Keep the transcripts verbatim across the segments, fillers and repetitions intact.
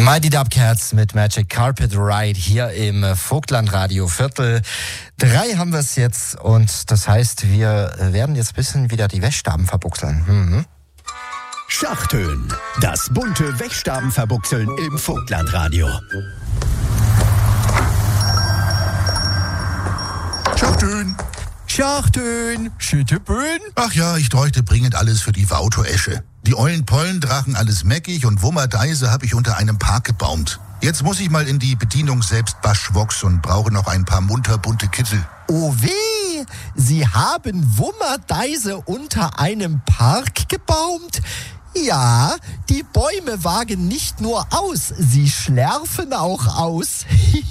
Mighty Dubcats mit Magic Carpet Ride hier im Vogtlandradio Viertel. Drei haben wir es jetzt und das heißt, wir werden jetzt ein bisschen wieder die Wäschstaben verbuchseln. Mhm. Schachteln, das bunte Wäschstaben-Verbuchseln im Vogtlandradio. Schachteln. Schachteln, Schütteböen. Ach ja, ich bräuchte dringend alles für die Wauto-Esche. Die ollen Pollendrachen alles meckig und Wummerdeise habe ich unter einem Park gebaumt. Jetzt muss ich mal in die Bedienung selbst Waschwoks und brauche noch ein paar munter bunte Kittel. Oh weh, Sie haben Wummerdeise unter einem Park gebaumt? Ja, die Bäume wagen nicht nur aus, sie schlärfen auch aus.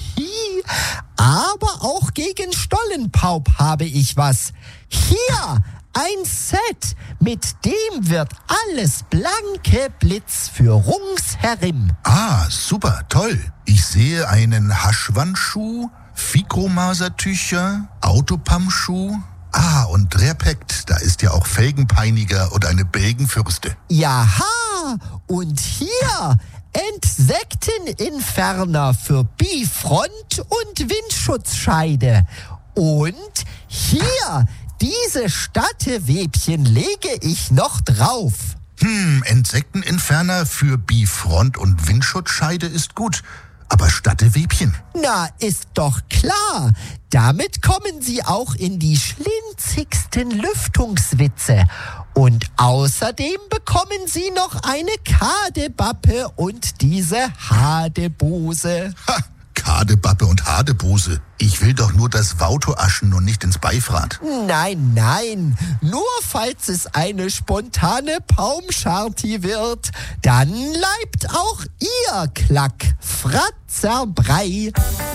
Aber auch gegen Stollenpaub habe ich was. Hier, ein Set, mit dem wird alles blanke Blitz für ringsherim. Ah, super, toll. Ich sehe einen Haschwandschuh, Fikromasertücher, Autopammschuh. Ah, und Repekt, da ist ja auch Felgenpeiniger und eine Belgenfürste. Jaha, und hier Insektenentferner für Bifront und Windschutzscheide. Und hier, diese Stattewebchen lege ich noch drauf. Hm, Insektenentferner für Bifront und Windschutzscheide ist gut. Aber Stattewebchen? Na, ist doch klar. Damit kommen Sie auch in die schlinzigsten Lüftungswitze. Und außerdem bekommen Sie noch eine Kadebappe und diese Hadebose. Ha, Kadebappe und Hadebose. Ich will doch nur das Wauto aschen und nicht ins Beifrad. Nein, nein. Nur falls es eine spontane Paumscharti wird, dann leibt auch Ihr Klack Fratzerbrei.